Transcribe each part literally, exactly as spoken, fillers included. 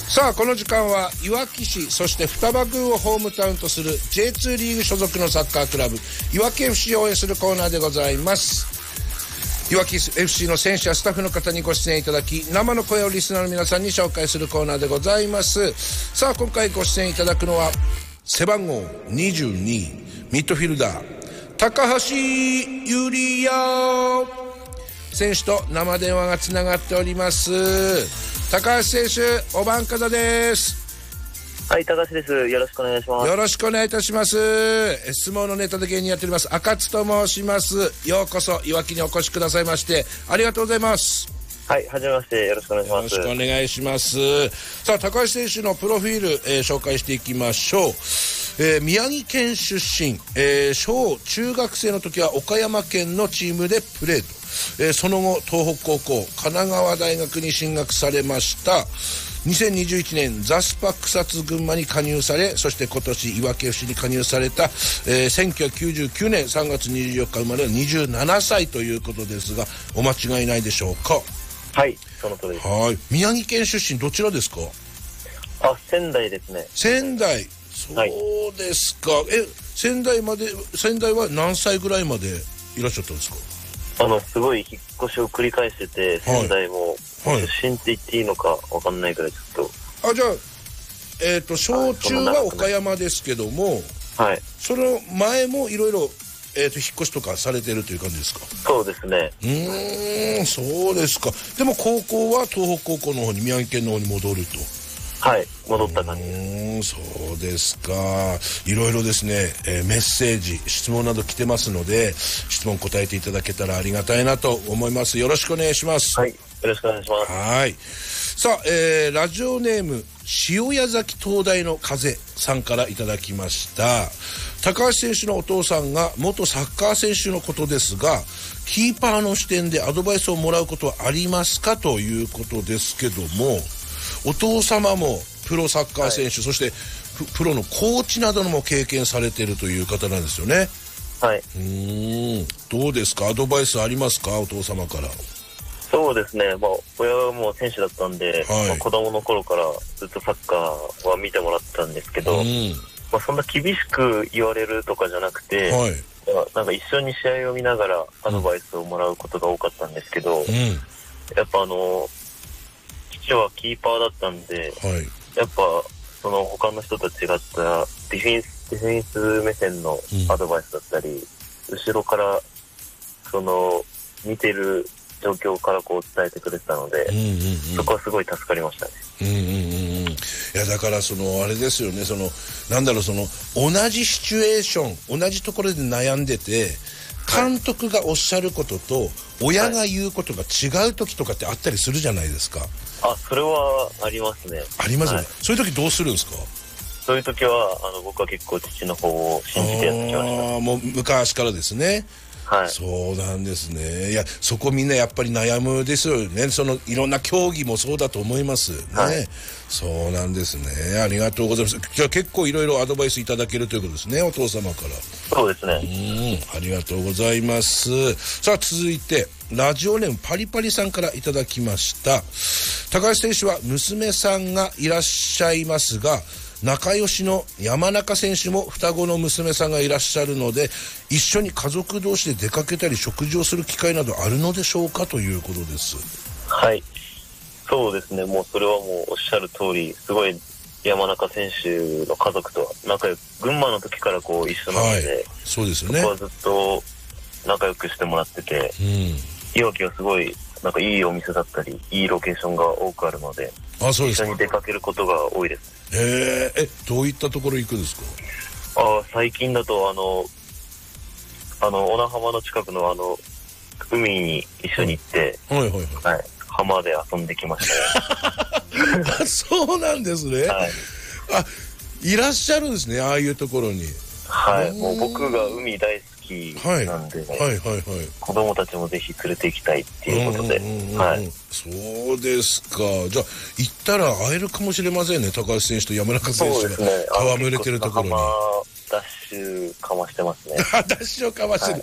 さあこの時間はいわき市そして双葉郡をホームタウンとする ジェイツー リーグ所属のサッカークラブいわき エフシー を応援するコーナーでございます。いわき エフシー の選手やスタッフの方にご出演いただき生の声をリスナーの皆さんに紹介するコーナーでございます。さあ今回ご出演いただくのは背番号にじゅうにミッドフィルダー高橋ゆりや選手と生電話がつながっております。高橋選手お晩方です。 はい、高橋です。よろしくお願いします。 よろしくお願いいたします。相撲のネタで芸人やっております赤津と申します。ようこそいわきにお越しくださいましてありがとうございます。 はい、はじめまして。よろしくお願いします。 よろしくお願いします。さあ高橋選手のプロフィール、えー、紹介していきましょう。えー、宮城県出身、えー、小中学生の時は岡山県のチームでプレーと、えー、その後東北高校神奈川大学に進学されました。にせんにじゅういちねんザスパ草津群馬に加入され、そして今年いわき エフシー に加入された、えー、せんきゅうひゃくきゅうじゅうきゅうねんさんがつにじゅうよっか生まれのにじゅうななさいということですがお間違いないでしょうか。 はい、その通りです。 はい、宮城県出身どちらですか。 あ、仙台ですね。 仙台、そうですか、はい、え仙台まで仙台は何歳ぐらいまでいらっしゃったんですか。 あのすごい引っ越しを繰り返してて、仙台も、はい、出身って言っていいのかわかんないくらいちょっと。 あ、じゃあえっ、ー、と小中は岡山ですけども、 はい、 その前もいろいろえーと引っ越しとかされてるという感じですか。 そうですね。 うーん、そうですか。でも高校は東北高校の方に宮城県の方に戻ると。 はい、戻った感じです。 うーん、そうですか。いろいろですね、えー、メッセージ質問など来てますので質問答えていただけたらありがたいなと思います。よろしくお願いします。 はい、よろしくお願いします。 はい。さあ、えー、ラジオネーム塩谷崎灯台の風さんからいただきました。高橋選手のお父さんが元サッカー選手のことですがキーパーの視点でアドバイスをもらうことはありますかということですけども、お父様もプロサッカー選手、はい、そしてプロのコーチなどのも経験されているという方なんですよね。 はい。 うーん、どうですか、アドバイスありますか、お父様から。 そうですね、まあ、親はもう選手だったんで、はい、まあ、子供の頃からずっとサッカーは見てもらってたんですけど、うん、まあ、そんな厳しく言われるとかじゃなくて、はい、なんか一緒に試合を見ながらアドバイスをもらうことが多かったんですけど、うん、やっぱあの父はキーパーだったんで、はい、やっぱその他の人と違ったディフェンス、ディフェンス目線のアドバイスだったり、うん、後ろからその見てる状況からこう伝えてくれてたので、うんうんうん、そこはすごい助かりましたね。 うんうんうん、いやだからそのあれですよね、そのなんだろう、その同じシチュエーション同じところで悩んでて監督がおっしゃることと親が言うことが違う時とかってあったりするじゃないですか。 あ、それはありますね。 ありますね、はい、そういう時どうするんですか。 そういう時はあの僕は結構父の方を信じてやってきました。 あ、もう昔からですね。はい、そうなんですね。いや、そこみんなやっぱり悩むですよね。そのいろんな競技もそうだと思いますね、はい、そうなんですね。ありがとうございます。じゃあ結構いろいろアドバイスいただけるということですね、お父様から。 そうですね。 うん、ありがとうございます。さあ続いてラジオネームパリパリさんからいただきました。高橋選手は娘さんがいらっしゃいますが仲良しの山中選手も双子の娘さんがいらっしゃるので一緒に家族同士で出かけたり食事をする機会などあるのでしょうかということです。 はい、そうですね、もうそれはもうおっしゃる通りすごい山中選手の家族とは仲良く群馬の時からこう一緒なので、はい、そうですよね、そこはずっと仲良くしてもらってて、うん、いわきはすごいなんかいいお店だったりいいロケーションが多くあるので、あ、そうですか、一緒に出かけることが多いです。 えー、えどういったところ行くんですか。 あ、最近だとあのあの小名浜の近くのあの海に一緒に行って、はいはいはいはいはい、浜で遊んできましたね。 あ、そうなんですね、はい、あ、いらっしゃるんですね、ああいうところに。 はい、もう僕が海大好きなんで、ね、はい、はいはいはい子供たちもぜひ連れて行きたいっていうことで、うんうん、はい、 そうですか。じゃあ行ったら会えるかもしれませんね、高橋選手と山中選手が戯れてるところに。 そうですね、あの結構砂浜だシュかましてますね。 ダッシュをかましてる、はい、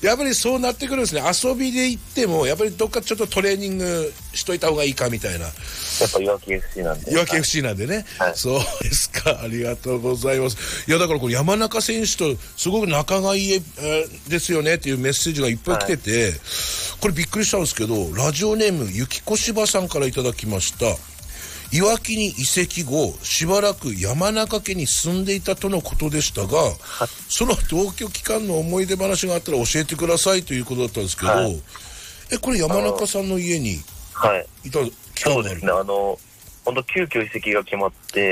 やっぱりそうなってくるんですね。遊びで行ってもやっぱりどっかちょっとトレーニングしといた方がいいかみたいな。やっぱいわき エフシー なんで。 いわき エフシー なんでね、はい、そうですか、ありがとうございます。いやだからこれ山中選手とすごく仲がいいですよねっていうメッセージがいっぱい来てて、はい、これびっくりしたんですけど、ラジオネームゆきこしばさんからいただきました。いわきに移籍後しばらく山中家に住んでいたとのことでしたが、はい、その同居期間の思い出話があったら教えてくださいということだったんですけど、はい、えこれ山中さんの家にいた期間がある？ そうですね、あの本当急遽移籍が決まって、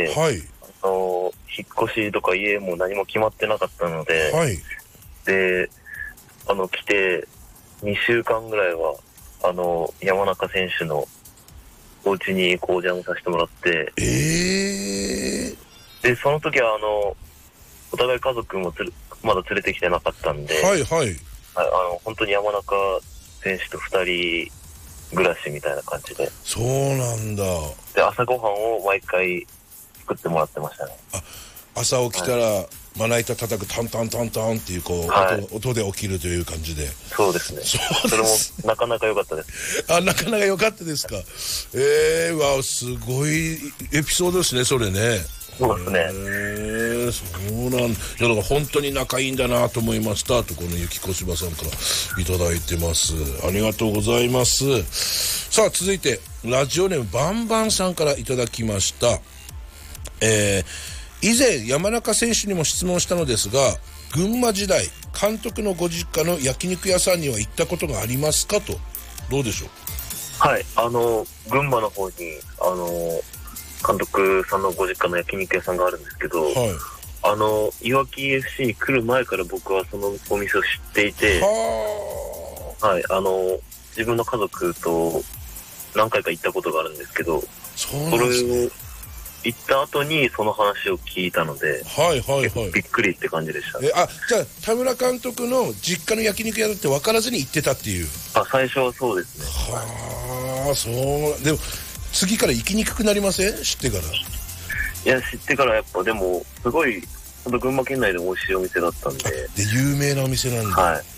はい、あの引っ越しとか家も何も決まってなかったので、はい、であの来てにしゅうかんぐらいはあの山中選手のお家にこうお邪魔させてもらって、 えー、でその時はあのお互い家族もつるまだ連れてきてなかったんで、 はいはい、 あの本当に山中選手とふたり暮らしみたいな感じで。 そうなんだ。 で朝ごはんを毎回作ってもらってましたね。 あ、朝起きたら、はい、まな板叩くタンタンタンタンっていうこう、はい、音, 音で起きるという感じで。 そうですね。そうです。それもなかなか良かったです。 あ、なかなか良かったですか。えー、わすごいエピソードですねそれね。 そうですね。 えー、そうなん。いやだから本当に仲いいんだなと思いましたとこのゆきこしばさんからいただいてます。ありがとうございます。さあ続いてラジオネームバンバンさんからいただきました。えー、以前山中選手にも質問したのですが、群馬時代監督のご実家の焼肉屋さんには行ったことがありますかと。どうでしょう？ はい、あの群馬の方にあの監督さんのご実家の焼肉屋さんがあるんですけど、はい、あのいわき エフシー 来る前から僕はそのお店を知っていて、は、はい、あの自分の家族と何回か行ったことがあるんですけど、 そうなんですね。 それを行った後にその話を聞いたので、 はいはいはい、 びっくりって感じでした。 えあじゃあ田村監督の実家の焼肉屋だって分からずに行ってたっていう。 あ、最初はそうですね。 はあ、そうでも次から行きにくくなりません？知ってから。 いや知ってからやっぱでもすごい本当群馬県内で美味しいお店だったんで。で有名なお店なんだ。 はい。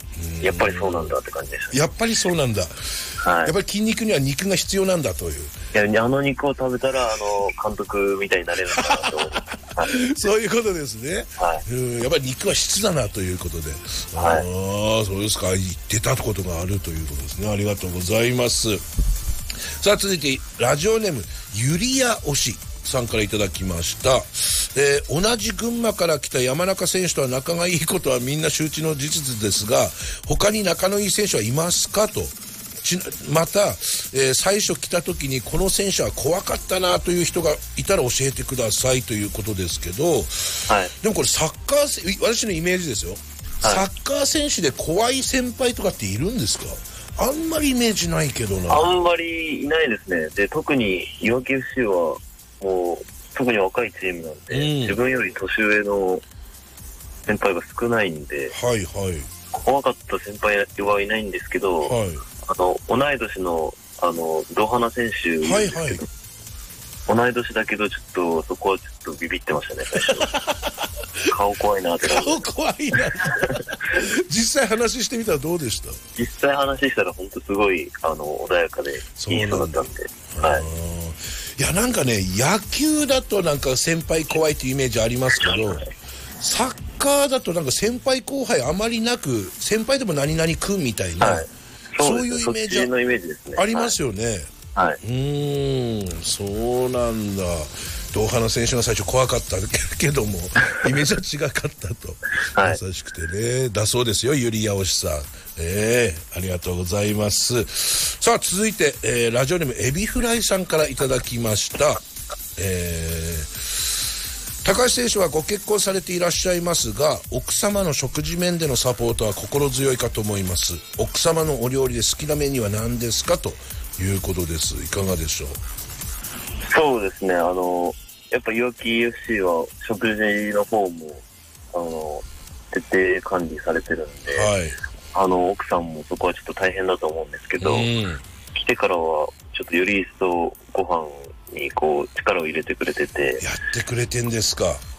やっぱりそうなんだって感じでした。 やっぱりそうなんだ。はい。やっぱり筋肉には肉が必要なんだという。 いやあの肉を食べたらあの監督みたいになれるんだなと思う。はい、 そういうことですね。はい。うん、やっぱり肉は質だなということで。はい。ああそうですか。言ってたことがあるということですね。ありがとうございます。さあ続いてラジオネームゆりやおしさんからいただきました。えー、同じ群馬から来た山中選手とは仲がいいことはみんな周知の事実ですが、他に仲のいい選手はいますかと。ちまた、えー、最初来た時にこの選手は怖かったなという人がいたら教えてくださいということですけど、はい、でもこれサッカー私のイメージですよ、はい、サッカー選手で怖い先輩とかっているんですか？あんまりイメージないけどな。 あんまりいないですね。で特にいわき エフシー はもう特に若いチームなんで、うん、自分より年上の先輩が少ないんで、はいはい、怖かった先輩はいないんですけど、はい、あの同い年のあのドハナ選手ですけど、はいはい、同い年だけどちょっとそこはちょっとビビってましたね最初。顔怖いなって。 顔怖いな。実際話してみたらどうでした？ 実際話したら本当すごいあの穏やかでいい人だったんで。はい。 いやなんかね野球だとなんか先輩後輩っていうイメージありますけど、サッカーだとなんか先輩後輩あまりなく先輩でも何々君みたいな、はい、そういうイメージのイメージですね。 ありますよね。はい。うーんそうなんだ。ドハナ選手が最初怖かったけどもイメージは違かったと、はい、優しくてねだそうですよゆりやおしさん。えー、ありがとうございます。さあ続いて、えー、ラジオネームエビフライさんからいただきました。えー、高橋選手はご結婚されていらっしゃいますが奥様の食事面でのサポートは心強いかと思います。奥様のお料理で好きなメニューは何ですかということです。いかがでしょう？ そうですね、あのやっぱいわき エフシー は食事の方もあの徹底管理されてるんで、はい、あの奥さんもそこはちょっと大変だと思うんですけど、うん、来てからはちょっとより一層ご飯にこう力を入れてくれてて。 やってくれてんですか？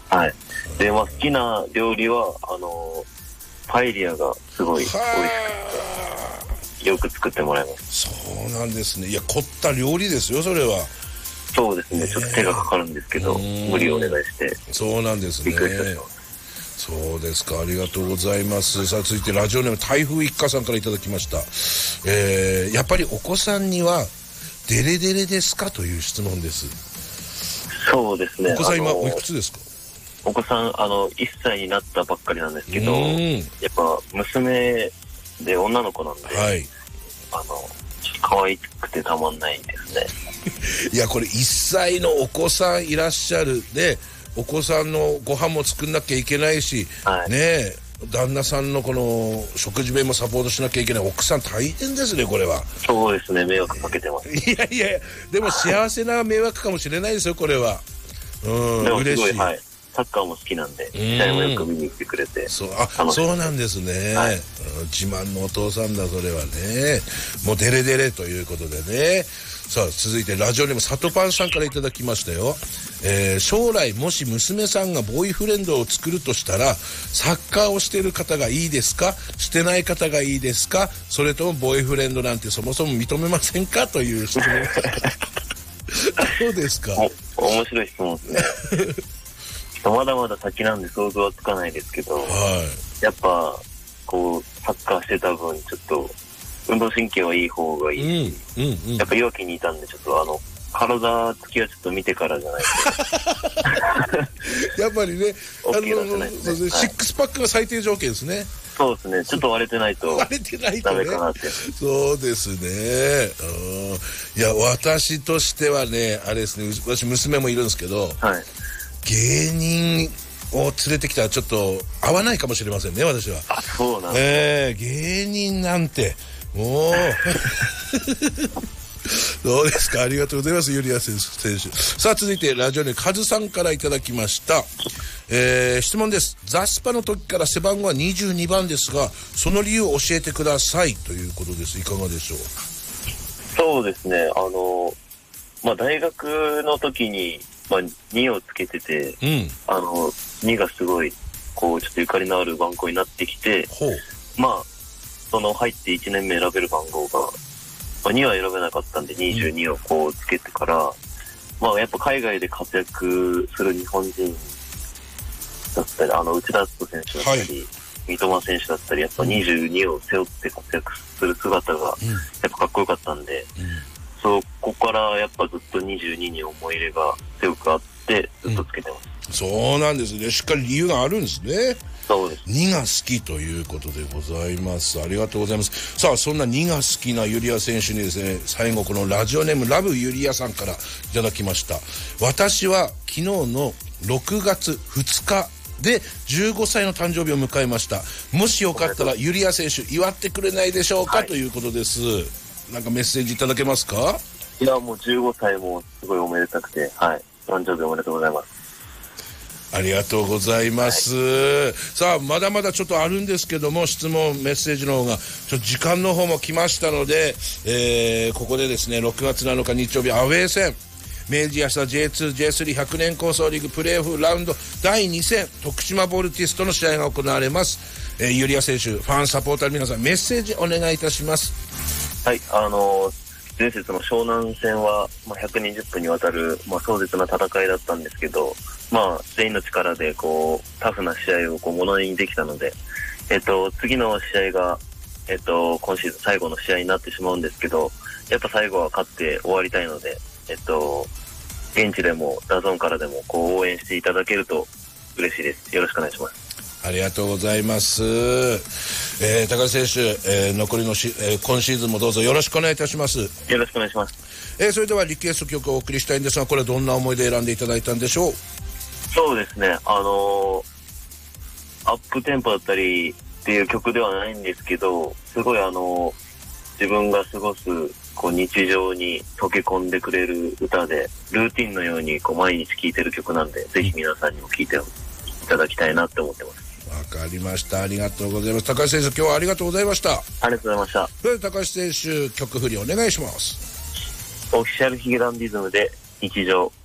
はい。で、まあ、好きな料理は、あの、パエリアがすごい美味しくて、よく作ってもらいます。 そうなんですね。いや、凝った料理ですよ、それは。 そうですね。ちょっと手がかかるんですけど、無理をお願いして。 そうなんですね。 リクエストします。 そうですか、ありがとうございます。さあ、続いてラジオネーム台風一過さんからいただきました。えー、やっぱりお子さんにはデレデレですかという質問です。 そうですね。 お子さん今おいくつですか？ お子さん、あの、いっさいになったばっかりなんですけど、やっぱ娘で女の子なんで、はい、あの、ちょっと可愛くてたまんないですね。 いや、これいっさいのお子さんいらっしゃるで、お子さんのご飯も作んなきゃいけないし、はい、ねえ、旦那さんのこの食事面もサポートしなきゃいけない。奥さん大変ですね、これは。 そうですね、迷惑かけてます。 いやいや、でも幸せな迷惑かもしれないですよ、これは。うん、 でも嬉しい。はい、サッカーも好きなんで、試合もよく見に来てくれて。 そう、あ、そうなんですね、はい、自慢のお父さんだ、それはね。もうデレデレということでね。さあ、続いてラジオネームさとパンさんからいただきましたよ。えー、将来もし娘さんがボーイフレンドを作るとしたら、サッカーをしている方がいいですか、してない方がいいですか、それともボーイフレンドなんてそもそも認めませんかという質問。どうですか？ お面白い質問ですね。まだまだ先なんで想像はつかないですけど、はい、やっぱこうサッカーしてた分ちょっと運動神経はいい方がいいし、うんうんうん、やっぱいわきにいたんでちょっとあの体つきはちょっと見てからじゃないとやっぱりね、 あのーね、 シックスパックが最低条件ですね。 そうですね、ちょっと割れてないと割れてないと、ね、 ダメかなって。 そうですね。いや、私としてはね、あれですね、私娘もいるんですけど、はい、芸人を連れてきたらちょっと合わないかもしれませんね、私は。 あ、そうなんです、 えー、芸人なんてもうどうですか。ありがとうございます、ユリア選手。さあ、続いてラジオネームカズさんからいただきました。えー、質問です。ザスパの時から背番号はにじゅうにばんですが、その理由を教えてくださいということです。いかがでしょう？ そうですね、あの、まあ、大学の時に、まあ、にをつけてて、うん、あのにがすごいこうちょっとゆかりのある番号になってきて、まあその入っていちねんめ選べる番号が、まあ、には選べなかったんでにじゅうにをこうつけてから、うん、まあやっぱ海外で活躍する日本人だったり、あの内田篤人選手だったり、はい、三笘選手だったり、やっぱにじゅうにを背負って活躍する姿がやっぱかっこよかったんで、うん、そこからやっぱずっとにじゅうにに思い入れが強くあってずっとつけてます、 うん、そうなんですね。しっかり理由があるんですね。 そうです。 にが好きということでございます。ありがとうございます。さあ、そんなにが好きなユリア選手にですね、最後このラジオネームラブユリアさんからいただきました。私は昨日のろくがつふつかでじゅうごさいの誕生日を迎えました。もしよかったらユリア選手祝ってくれないでしょうか、はい、ということです。なんかメッセージいただけますか？ いや、もうじゅうごさいもすごいおめでたくて、はい、誕生日おめでとうございます。 ありがとうございます、はい、さあ、まだまだちょっとあるんですけども、質問メッセージの方がちょっと時間の方も来ましたので、えー、ここでですね、ろくがつなのか日曜日アウェー戦、明治安田 ジェイツー、ジェイスリーひゃくねん構想リーグプレーオフラウンドだいに戦、徳島ボルティスとの試合が行われます。えー、ユリア選手、ファンサポーターの皆さん、メッセージお願いいたします。 はい、あのー、前節の湘南戦は、まあ、ひゃくにじゅっぷんにわたる、まあ、壮絶な戦いだったんですけど、まあ、全員の力でこうタフな試合をこうものにできたので、えっと、次の試合が、えっと、今シーズン最後の試合になってしまうんですけど、やっぱ最後は勝って終わりたいので、えっと、現地でもダゾーンからでもこう応援していただけると嬉しいです。よろしくお願いします。 ありがとうございます。えー、高橋選手、えー、残りのし、えー、今シーズンもどうぞよろしくお願いいたします。 よろしくお願いします。 えー、それではリクエスト曲をお送りしたいんですが、これはどんな思いで選んでいただいたんでしょう？ そうですね、あのー、アップテンポだったりっていう曲ではないんですけど、すごいあのー、自分が過ごすこう日常に溶け込んでくれる歌で、ルーティンのようにこう毎日聴いてる曲なんで、ぜひ皆さんにも聴いていただきたいなって思ってます。 わかりました。ありがとうございます。高橋選手、今日はありがとうございました。 ありがとうございました。 それで高橋選手、曲振りお願いします。 オフィシャルヒゲダンディズムで日常。